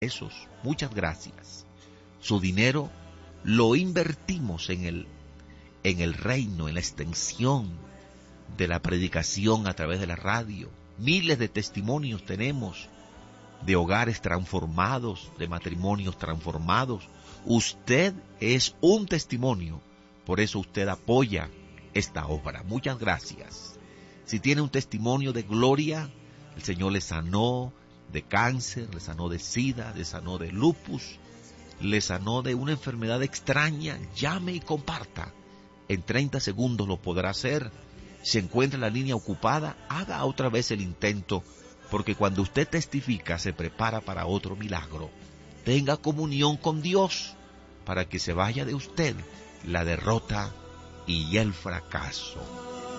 pesos. Muchas gracias. Su dinero lo invertimos en el reino, en la extensión de la predicación a través de la radio. Miles de testimonios tenemos de hogares transformados, de matrimonios transformados. Usted es un testimonio, por eso usted apoya esta obra. Muchas gracias. Si tiene un testimonio de gloria, el Señor le sanó de cáncer, le sanó de sida, le sanó de lupus, le sanó de una enfermedad extraña, llame y comparta. En 30 segundos lo podrá hacer. Si encuentra la línea ocupada, haga otra vez el intento, porque cuando usted testifica se prepara para otro milagro. Tenga comunión con Dios para que se vaya de usted la derrota y el fracaso.